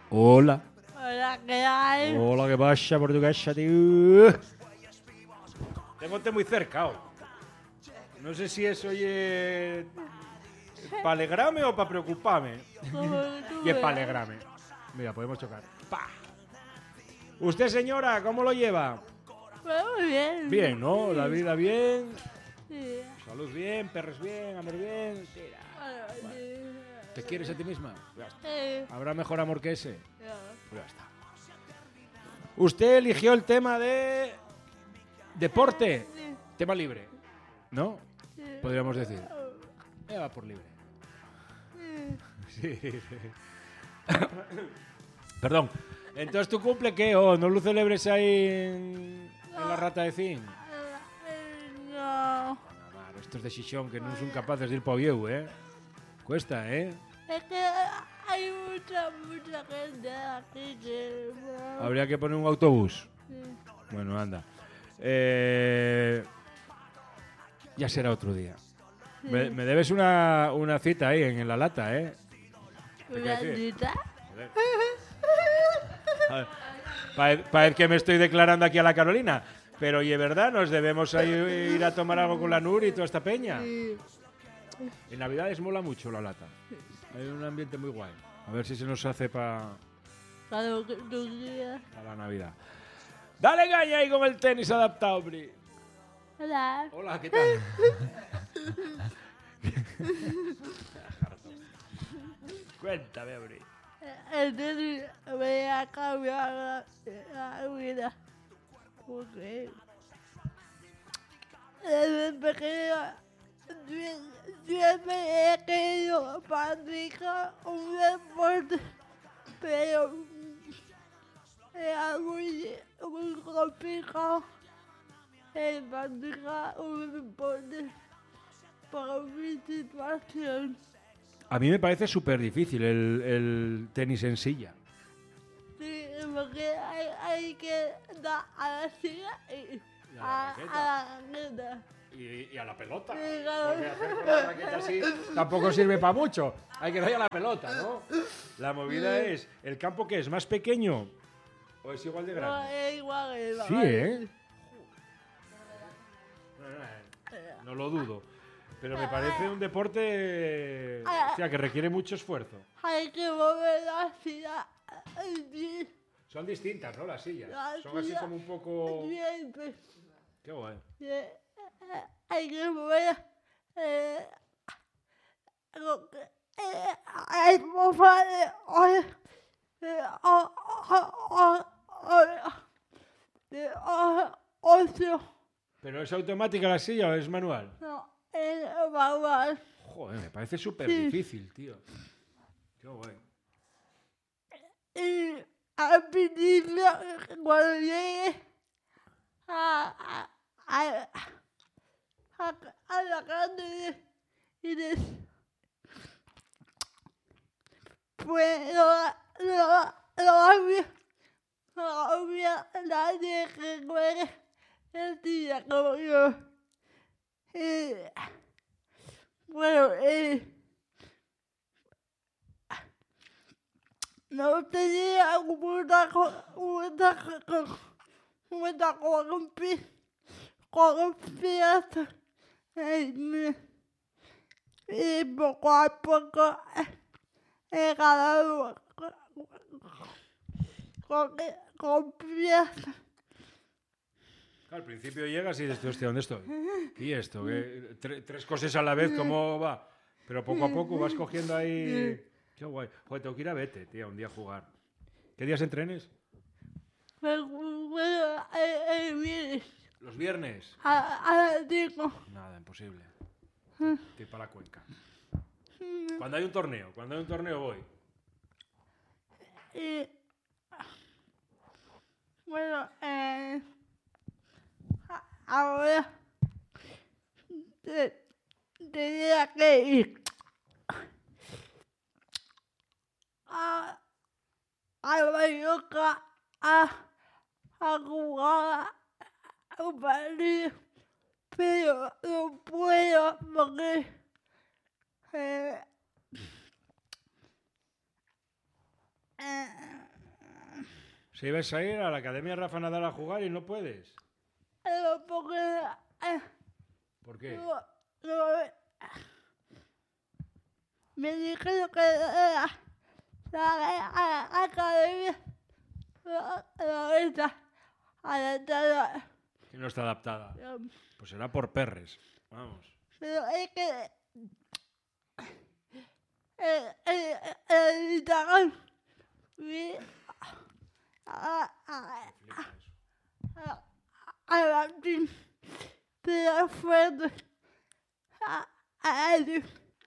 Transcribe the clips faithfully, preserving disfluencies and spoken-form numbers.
Hola. Hola, ¿qué hay? Hola, ¿qué pasa, portuguesa, tío? Tengo té muy cerca, oh. No sé si es oye para alegrarme o para preocuparme. Como tú Y es para veas. alegrarme. Mira, podemos chocar. ¡Pah! Usted, señora, ¿cómo lo lleva? Pues muy bien. Bien, ¿no? La vida bien, Sí. salud bien, perros bien, amor bien. Tira. Bueno, sí. ¿Te quieres a ti misma? Ya está. Sí. ¿Habrá mejor amor que ese? Ya. Pues ya está. Usted eligió el tema de deporte, Sí. tema libre, ¿no? Sí. Podríamos decir. Me va por libre. Sí. Sí. Perdón. Entonces, ¿tu cumple qué? Oh, ¿no lo celebres ahí en, en la rata de zinc? No. Ah, vale, estos de Xixón que no son capaces de ir para Vieu, ¿eh? Cuesta, ¿eh? Es que hay mucha, mucha gente aquí que... Habría que poner un autobús. Sí. Bueno, anda. Eh, ya será otro día. Me, me debes una, una cita ahí en, en la lata, ¿eh? ¿Te ¿Una qué decir? cita? Parece que me estoy declarando aquí a la Carolina. Pero, y es verdad, nos debemos a ir, ir a tomar algo con la Nuri y toda esta peña. Sí. En Navidades mola mucho la lata. Hay un ambiente muy guay. A ver si se nos hace para Claro que tú quieras. la Navidad. Dale caña ahí con el tenis adaptado, Bri. Hola. Hola, ¿qué tal? Cuéntame, Bri. Entonces me ha cambiado la, la vida. Porque desde pequeño sie- siempre he querido practicar un deporte, pero era muy, muy complicado el practicar un deporte por mi situación. A mí me parece súper difícil el, el tenis en silla. Sí, porque hay, hay que dar a la silla y Y a la a, raqueta. a la raqueta. Y, y a la pelota. Sí, claro. Porque hacer con la raqueta así tampoco sirve para mucho. Hay que darle a la pelota, ¿no? La movida es, ¿el campo qué es? ¿Más pequeño o es igual de No, grande? es igual, es igual. Sí, ¿eh? No lo dudo. Pero me parece un deporte hostia, que requiere mucho esfuerzo. Hay que mover la silla bien, Son distintas, ¿no? Las sillas. La Son así silla- como un poco... bien, pues, Qué guay. eh, eh, hay que mover eh, lo que eh, hay mover hoy eh, o- o- o- o- de o- ocio. ¿Pero es automática la silla o es manual? No, es manual. Joder, me parece súper Sí. difícil, tío. Qué guay. Y al principio, cuando llegué a, a, a, a, a la calle y de, pues no, no, no había, no había nadie que juegue el día como yo. Y, bueno, eh, no tenía mucha, co- mucha, co- mucha confi- confianza en mí. Y poco a poco he ganado co- co- confianza. Al principio llegas y dices, hostia, ¿dónde estoy? ¿Y esto? ¿Qué? Tre- tres cosas a la vez, ¿cómo va? Pero poco a poco vas cogiendo ahí... Qué guay. Joder, tengo que ir a Vete, tío, un día a jugar. ¿Qué días entrenes? Pero bueno, el, el viernes ¿Los viernes? a, a las cinco. Nada, imposible. Estoy para la Cuenca. Cuando hay un torneo, cuando hay un torneo voy. Y bueno, eh, a- ahora te- tenía que ir a, a Mallorca a, a jugar a un partido, pero no puedo porque eh, eh, Si ibas a ir a la Academia Rafa Nadal a jugar y no puedes. Pero porque eh, ¿Por qué? no, no, eh, me dijeron que era la academia no, no está adaptada. Que no está adaptada. Pues será por perres. Vamos. Pero es que el, el, el Instagram vi a, a, Me flipa eso. a, a Martín pero fuerte a, a él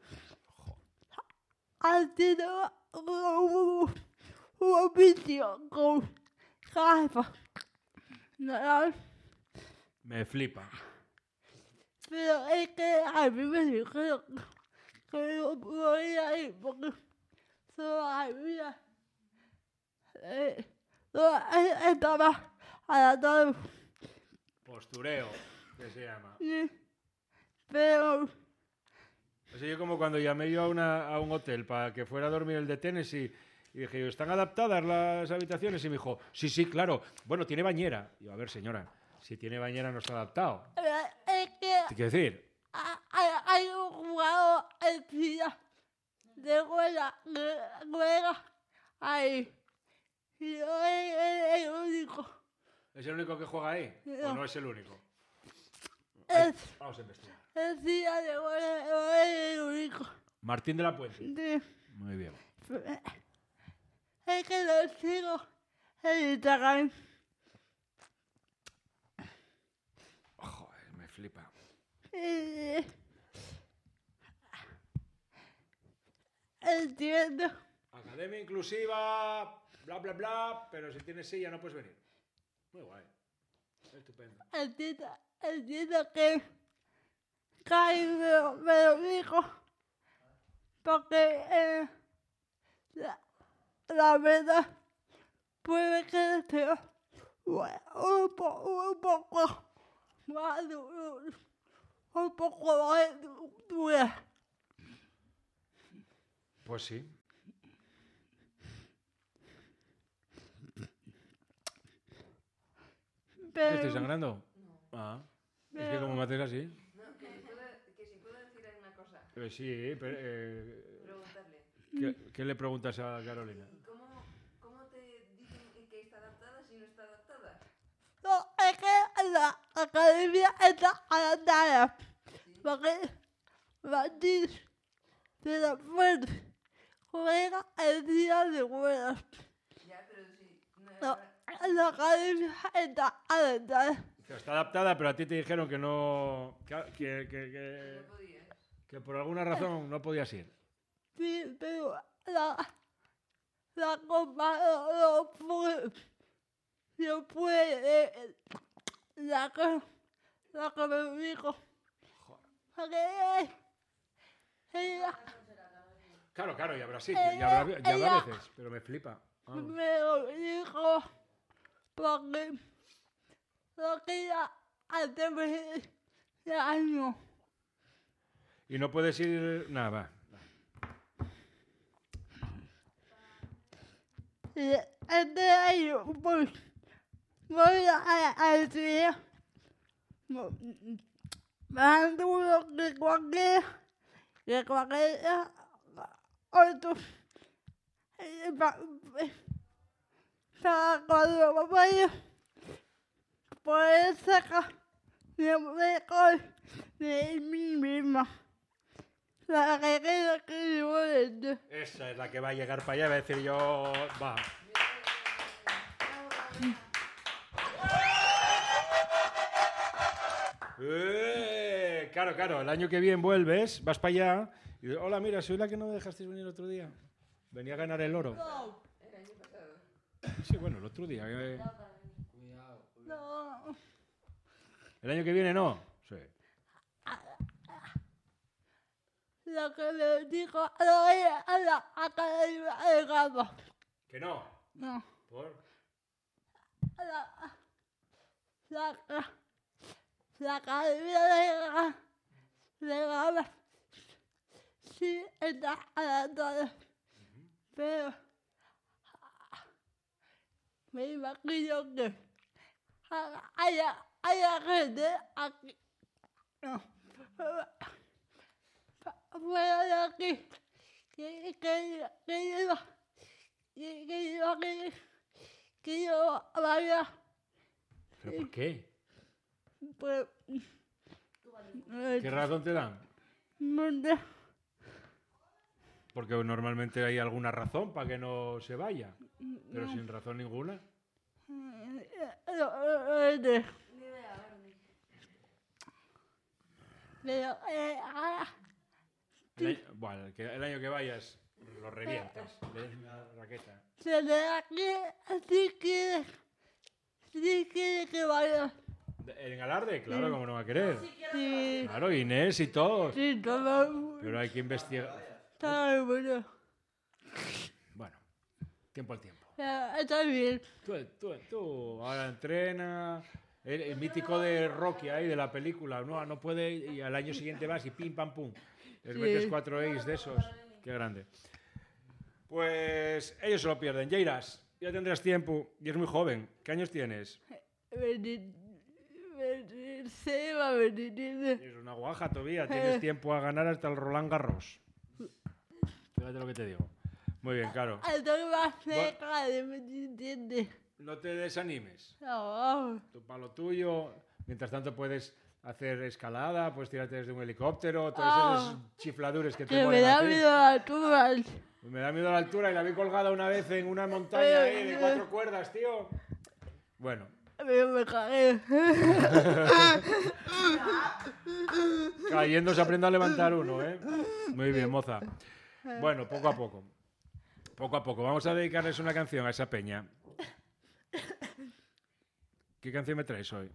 haciendo un, un vídeo con Rafa Nadal. Me flipa. Pero es que a mí me dijeron que no podía ir porque solo había eh, no estaba adaptado. Postureo, que se llama. Sí. Pero O sea, yo como cuando llamé yo a, una, a un hotel para que fuera a dormir el de tenis y, y dije, ¿están adaptadas las habitaciones? Y me dijo, sí, sí, claro. Bueno, tiene bañera. Y yo, a ver, señora, si tiene bañera no está adaptado. eh, es que ¿Qué quiere decir? ha- hay, hay un jugador en China de juega que juega ahí. Y yo es el, el único. ¿Es el único que juega ahí? No. ¿O no es el único? Es, Vamos a investigar. el China de juega yo es el único. Martín de la Puente. Sí. Muy bien. Es que lo sigo en Instagram. Joder, me flipa. Y entiendo. Academia inclusiva, bla, bla, bla, pero si tienes silla no puedes venir. Muy guay. Estupendo. Entiendo, entiendo que Kai me, lo- me lo dijo porque eh, la, la verdad puede que sea un, po, un poco más duro, un poco más du- dura. Pues sí. ¿Qué estoy Pero, sangrando? Ah. Es que pero- como me haces así. No, que si puedo, que si puedo decir una cosa, Eh, sí, pero, eh, preguntarle. ¿qué, qué le preguntas a Carolina? ¿Y cómo, cómo te dicen que está adaptada si no está adaptada? no, es que la academia está adaptada. Porque Martín de la Fuente juega el día de ruedas. Ya, pero si no No, era- la academia está adaptada. Que está adaptada, pero a ti te dijeron que no. que, que, que- que- no podías. que por alguna razón no podías ir. Sí, pero la, la copa no, no puede. No puede. eh, La que, la que me dijo. Porque ella Claro, claro, y habrá sitio, y habrá, y habrá Ella- veces, pero me flipa. Ah. me lo dijo porque lo quería hacerme daño. Y no puedes ir. Nada, va. Y este año, pues, voy a, a estudiar más duro que cualquier, que cualquier otro. Eh, pa- eh, Para cuando vaya, poder sacar lo mejor de mí misma. La que quiero que yo de Esa es la que va a llegar para allá, va a decir yo. Va. Eh, claro, claro, el año que viene vuelves, vas para allá y dices, hola, mira, soy la que no me dejasteis venir el otro día. Venía a ganar el oro. El año pasado. Sí, bueno, el otro día. eh. No. El año que viene no. Sí. Lo que me dijo a la, a la academia de Gama. Que no. No. ¿Por? A la, la, la academia de Gama. De Gama. Sí, está adaptada. Pero me imagino que ha- haya, haya gente aquí, no, fuera de aquí, que, que, que yo, que, que yo, que, que yo vaya, ¿Pero por qué? pues, ¿Qué razón te dan? no sé. Porque normalmente hay alguna razón para que no se vaya, pero sin razón ninguna. No, no sé. Ni idea, Bernie. Pero, eh, ahora, El año, bueno, el, que- el año que vayas lo revientas, le das una raqueta. se le da que sí quiere, sí quiere que vaya. En Alarde, claro, como no va a querer. Sí, Claro, Inés y todos. sí, todo, Pero hay que investigar. todo bueno. Bueno, tiempo al tiempo. Pero está bien. Tú, tú, tú ahora entrena. El, el mítico de Rocky ahí, de la película. No, no puede y al año siguiente vas y pim, pam, pum. Les Sí. metes cuatro A's de esos. Qué grande. Pues ellos se lo pierden. Jairas, ya tendrás tiempo y es muy joven. ¿Qué años tienes? Venir, venir, se va a venir. Es una guaja todavía. Tienes tiempo a ganar hasta el Roland Garros. Fíjate lo que te digo. Muy bien, claro. Estoy más cerca de me entiendes. No te desanimes. No, Tú para lo tuyo. Mientras tanto puedes hacer escalada, puedes tirarte desde un helicóptero, todas esas Ah. chifladures que te que me molen a da ti. miedo a alturas. Me da miedo a la altura y la vi colgada una vez en una montaña ahí de cuatro cuerdas, tío. Bueno, Pero me cagué. cayendo se aprende a levantar uno, ¿eh? Muy bien, moza. Bueno, poco a poco. Poco a poco. Vamos a dedicarles una canción a esa peña. ¿Qué canción me traes hoy?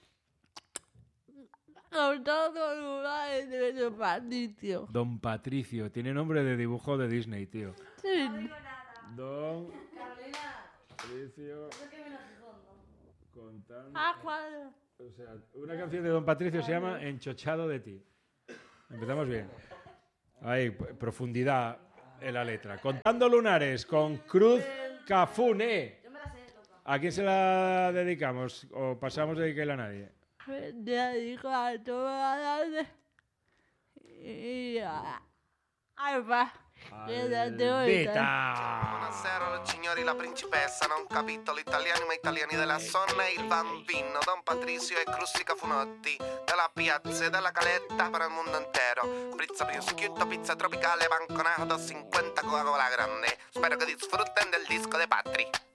Con todos los lugares de los Patricio. Don Patricio. Tiene nombre de dibujo de Disney, tío. Sí. Don Carolina, Patricio ¿por qué viene a Gijón, no? contando... Ah, cuando. O sea, una canción de Don Patricio se llama Enchochado de ti. Empezamos bien. Ahí, p- profundidad en la letra. Contando lunares con Cruz Cafune. Yo me la sé, loca. ¿A quién se la dedicamos? ¿O pasamos de dedicarla a nadie? Me dedico a toda la tarde. Y a Alba. Que la tengo ahorita. Aldita. Buonasera signori, la principessa, non capito l'italiano ma italiani della zona e il bambino Don Patricio e Crustica Funotti della piazza e della caletta per il mondo intero. Pizza prosciutto, pizza tropicale, banconato cinquanta Coca-Cola grande. Spero che disfrutten del disco de Patri.